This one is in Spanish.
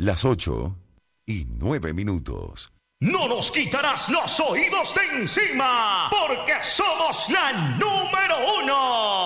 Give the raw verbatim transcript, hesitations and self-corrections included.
Las ocho y nueve minutos. No nos quitarás los oídos de encima, porque somos la número uno.